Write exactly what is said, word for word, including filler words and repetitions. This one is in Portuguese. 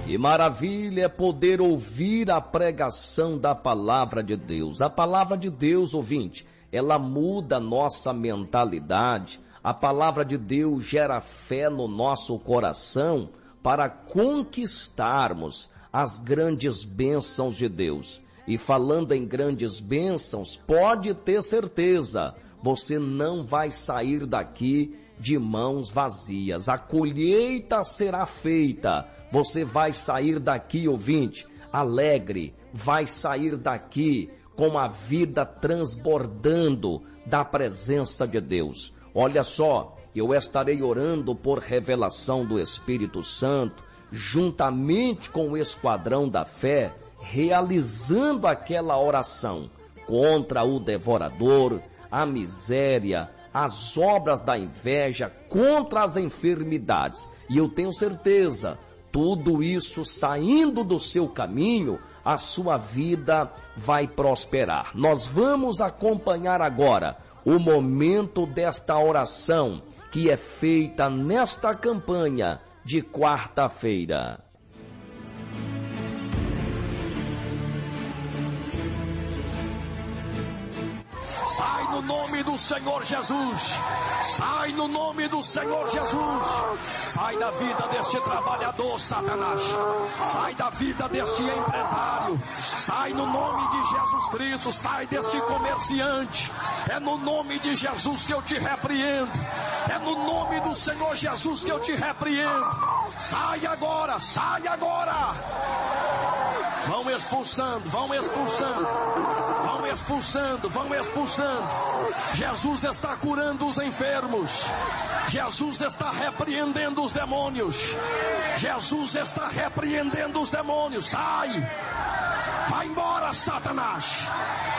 Que maravilha é poder ouvir a pregação da palavra de Deus. A palavra de Deus, ouvinte, ela muda a nossa mentalidade. A palavra de Deus gera fé no nosso coração para conquistarmos as grandes bênçãos de Deus. E falando em grandes bênçãos, pode ter certeza, você não vai sair daqui de mãos vazias. A colheita será feita. Você vai sair daqui, ouvinte, alegre, vai sair daqui com a vida transbordando da presença de Deus. Olha só, eu estarei orando por revelação do Espírito Santo, juntamente com o esquadrão da fé, realizando aquela oração contra o devorador, a miséria, as obras da inveja, contra as enfermidades. E eu tenho certeza, tudo isso saindo do seu caminho, a sua vida vai prosperar. Nós vamos acompanhar agora o momento desta oração que é feita nesta campanha de quarta-feira. Sai no nome do Senhor Jesus. Sai no nome do Senhor Jesus. Sai da vida deste trabalhador, Satanás. Sai da vida deste empresário. Sai no nome de Jesus Cristo. Sai deste comerciante. É no nome de Jesus que eu te repreendo. É no nome do Senhor Jesus que eu te repreendo. Sai agora, sai agora. Vão expulsando, vão expulsando. Vão expulsando, vão expulsando. Jesus está curando os enfermos. Jesus está repreendendo os demônios. Jesus está repreendendo os demônios. Sai! Vai embora, Satanás!